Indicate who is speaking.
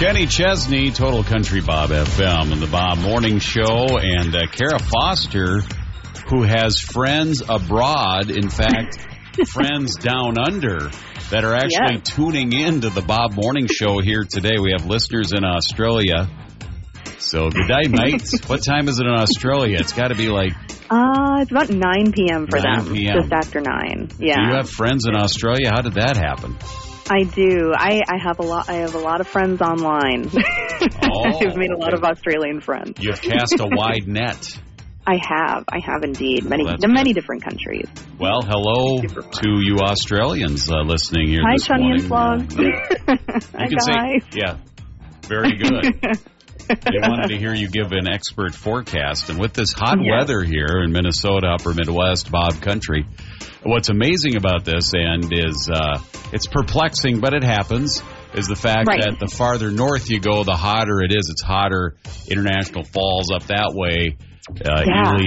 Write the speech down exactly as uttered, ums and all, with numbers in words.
Speaker 1: Kenny Chesney, Total Country Bob F M, and the Bob Morning Show, and uh, Kara Foster, who has friends abroad, in fact, friends down under, that are actually
Speaker 2: yes.
Speaker 1: tuning in to the Bob Morning Show here today. We have listeners in Australia. So, good day, mates. What time is it in Australia? It's got to be like...
Speaker 2: Uh, it's about nine p.m. for
Speaker 1: nine
Speaker 2: them,
Speaker 1: p.m.
Speaker 2: just after nine. Yeah.
Speaker 1: Do you have friends in Australia? How did that happen?
Speaker 2: I do. I, I have a lot. I have a lot of friends online.
Speaker 1: Oh,
Speaker 2: I've made a lot of Australian friends.
Speaker 1: You've cast a wide net.
Speaker 2: I have. I have indeed. Many,
Speaker 1: Well,
Speaker 2: many
Speaker 1: good.
Speaker 2: different countries.
Speaker 1: Well, hello to you Australians uh, listening here
Speaker 2: Hi,
Speaker 1: this
Speaker 2: Chunny
Speaker 1: morning.
Speaker 2: and Slug.
Speaker 1: Uh,
Speaker 2: Hi,
Speaker 1: you can
Speaker 2: guys.
Speaker 1: say, yeah, very good. They wanted to hear you give an expert forecast. And with this hot
Speaker 2: Yeah.
Speaker 1: weather here in Minnesota, upper Midwest, Bob Country, what's amazing about this, and is uh, it's perplexing, but it happens, is the fact
Speaker 2: Right.
Speaker 1: that the farther north you go, the hotter it is. It's hotter. International Falls up that way. Uh,
Speaker 2: Yeah.
Speaker 1: Ely